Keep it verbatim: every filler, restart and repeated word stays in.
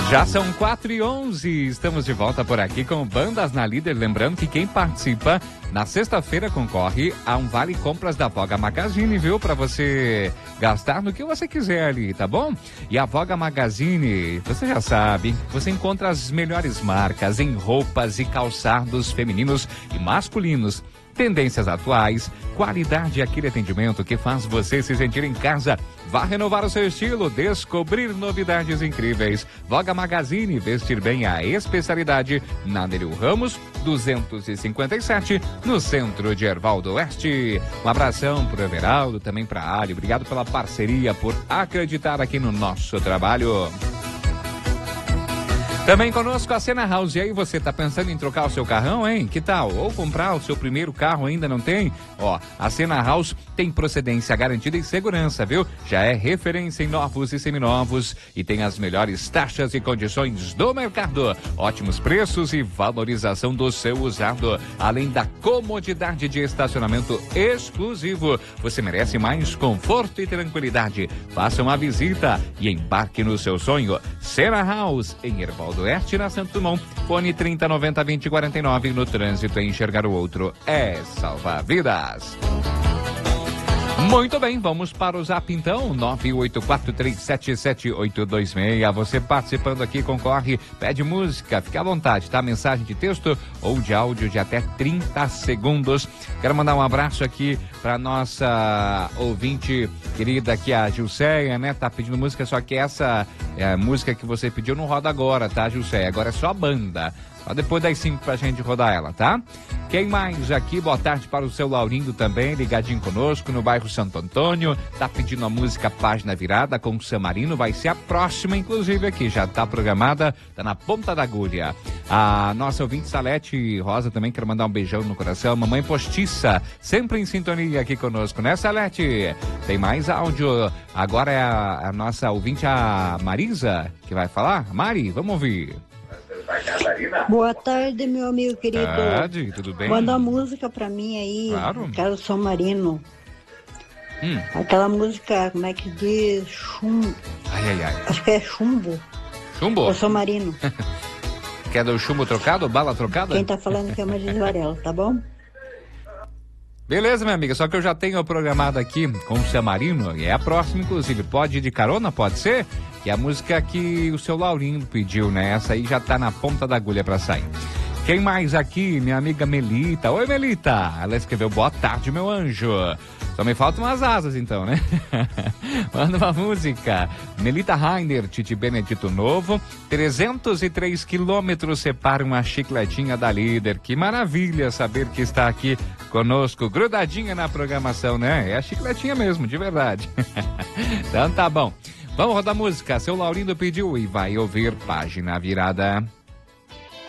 Já são quatro e onze, estamos de volta por aqui com Bandas na Líder. Lembrando que quem participa na sexta-feira concorre a um Vale Compras da Voga Magazine, viu? Para você gastar no que você quiser ali, tá bom? E a Voga Magazine, você já sabe, você encontra as melhores marcas em roupas e calçados femininos e masculinos. Tendências atuais, qualidade e aquele atendimento que faz você se sentir em casa. Vá renovar o seu estilo, descobrir novidades incríveis. Voga Magazine, vestir bem a especialidade na Nereu Ramos, duzentos e cinquenta e sete, no centro de Ervaldo Oeste. Um abração pro Everaldo, também pra Ali. Obrigado pela parceria, por acreditar aqui no nosso trabalho. Também conosco a Sena House. E aí, você tá pensando em trocar o seu carrão, hein? Que tal? Ou comprar o seu primeiro carro, ainda não tem? Ó, a Sena House tem procedência garantida e segurança, viu? Já é referência em novos e seminovos e tem as melhores taxas e condições do mercado. Ótimos preços e valorização do seu usado. Além da comodidade de estacionamento exclusivo. Você merece mais conforto e tranquilidade. Faça uma visita e embarque no seu sonho. Sena House, em Ervaldo Oeste, na Santos Dumont. Fone trinta, noventa, vinte, quarenta e nove. No trânsito, enxergar o outro é salvar vidas. Muito bem, vamos para o Zap então, nove oito quatro, três sete sete, oito dois seis. Você participando aqui, concorre, pede música, fique à vontade, tá? Mensagem de texto ou de áudio de até trinta segundos. Quero mandar um abraço aqui para nossa ouvinte querida aqui, a Gilceia, né? Tá pedindo música, só que essa é, a música que você pediu não roda agora, tá, Gilceia? Agora é só a banda. Só depois das cinco pra gente rodar ela, tá? Quem mais aqui? Boa tarde para o seu Laurindo também, ligadinho conosco no bairro Santo Antônio. Tá pedindo a música Página Virada com o Samarino. Vai ser a próxima, inclusive, aqui. Já tá programada, tá na ponta da agulha. A nossa ouvinte Salete Rosa também, quero mandar um beijão no coração. Mamãe Postiça, sempre em sintonia aqui conosco, né, Salete? Tem mais áudio. Agora é a, a nossa ouvinte, a Marisa, que vai falar. Mari, vamos ouvir. Boa tarde, meu amigo querido. Boa tarde, tudo bem? Manda música pra mim aí. Claro. Quero São Marino. Hum. Aquela música, como é que diz? Chumbo. Ai, ai, ai. Acho que é chumbo. Chumbo? Ou São Marino. Quer do chumbo trocado, bala trocada? Quem tá falando que é o Marisa Varela, tá bom? Beleza, minha amiga, só que eu já tenho programado aqui com o Samarino, e é a próxima, inclusive. Pode ir de carona, pode ser? Que é a música que o seu Laurindo pediu, né? Essa aí já tá na ponta da agulha pra sair. Quem mais aqui? Minha amiga Melita. Oi, Melita. Ela escreveu, boa tarde, meu anjo. Só me faltam umas asas, então, né? Manda uma música. Melita Rainer, Titi Benedito Novo. trezentos e três quilômetros separam a chicletinha da Líder. Que maravilha saber que está aqui conosco, grudadinha na programação, né? É a chicletinha mesmo, de verdade. Então tá bom. Vamos rodar música. Seu Laurindo pediu e vai ouvir Página Virada.